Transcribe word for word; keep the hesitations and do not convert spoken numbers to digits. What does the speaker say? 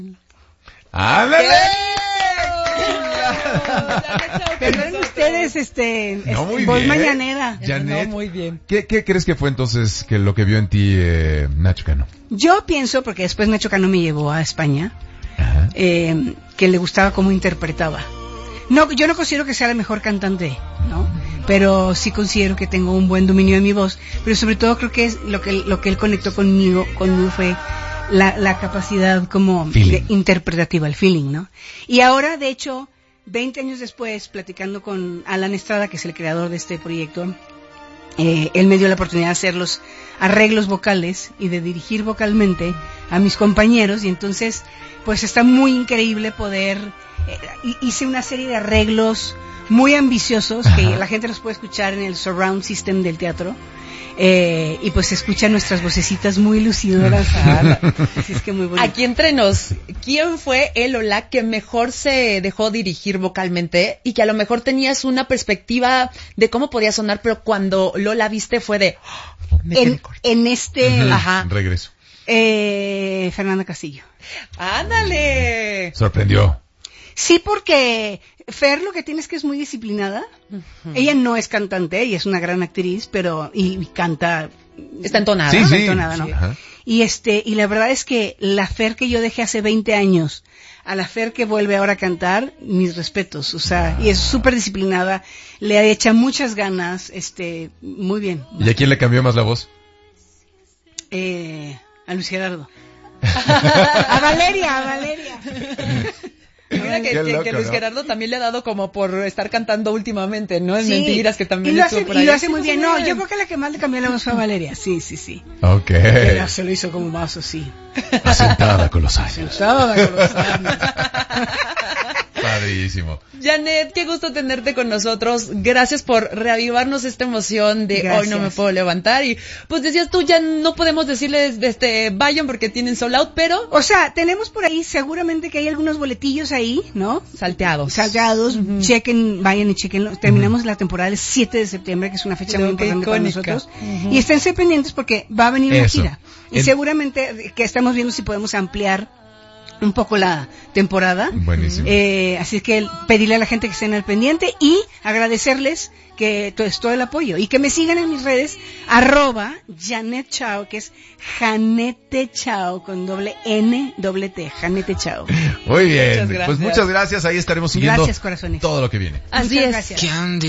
¡Ándale! Pero ustedes, este, no, muy voz bien. mañanera. Janet, no, muy bien. ¿qué, ¿qué crees que fue entonces que lo que vio en ti eh, Nacho Cano? Yo pienso, porque después Nacho Cano me llevó a España, eh, que le gustaba cómo interpretaba. No, yo no considero que sea la mejor cantante, ¿no? Pero sí considero que tengo un buen dominio de mi voz. Pero sobre todo creo que es lo que lo que él conectó conmigo, conmigo fue la, la capacidad como de, interpretativa, el feeling, ¿no? Y ahora, de hecho, veinte años después, platicando con Alan Estrada, que es el creador de este proyecto, eh, él me dio la oportunidad de hacer los arreglos vocales y de dirigir vocalmente a mis compañeros, y entonces pues está muy increíble poder eh, hice una serie de arreglos muy ambiciosos que Ajá. la gente los puede escuchar en el surround system del teatro, eh, y pues se escuchan nuestras vocecitas muy lucidoras. Así es que muy bonito. Aquí entre nos, ¿quién fue el o la que mejor se dejó dirigir vocalmente y que a lo mejor tenías una perspectiva de cómo podía sonar, pero cuando lo la viste fue de oh, en, en este uh-huh. ajá, regreso eh, Fernanda Castillo. Ándale, sorprendió. Sí, porque Fer lo que tiene es que es muy disciplinada. Uh-huh. Ella no es cantante, ella es una gran actriz, pero y, y canta. Está entonada. Sí, está sí. entonada, ¿no? Sí. Y este y la verdad es que la Fer que yo dejé hace veinte años a la Fer que vuelve ahora a cantar, mis respetos, o sea, y es súper disciplinada, le echa muchas ganas, este, muy bien. ¿Y a quién le cambió más la voz? Eh, a Luis Gerardo. a Valeria, a Valeria. Mira que, que, loco, que Luis ¿no? Gerardo también le ha dado como por estar cantando últimamente, ¿no? En sí. Mentiras, que también y lo hace, por ahí. y lo hace muy sí, bien. muy No, bien. yo creo que la que más le cambió la voz fue a Valeria. Sí, sí, sí. Ok. Ella se lo hizo como más así. Asentada con los años. Asentada con los años. Padrísimo. Janet, qué gusto tenerte con nosotros. Gracias por reavivarnos esta emoción de Gracias. hoy no me puedo levantar. Y pues decías tú, ya no podemos decirles este vayan porque tienen sold out, pero o sea, tenemos por ahí seguramente que hay algunos boletillos ahí, ¿no? Salteados. Salteados. Uh-huh. Chequen, vayan y chequen. Terminamos uh-huh. la temporada el siete de septiembre, que es una fecha Creo muy importante para nosotros. Uh-huh. Y esténse pendientes porque va a venir Eso. una gira. Y El... seguramente que estamos viendo si podemos ampliar un poco la temporada. Buenísimo. Eh, así es que pedirle a la gente que estén al pendiente y agradecerles que todo, todo el apoyo y que me sigan en mis redes arroba Janet Chao, que es Janete Chao con doble N doble T, Janete Chao. Muy bien, muchas gracias. Pues muchas gracias, ahí estaremos siguiendo gracias, corazones. todo lo que viene. Así muchas es. Gracias.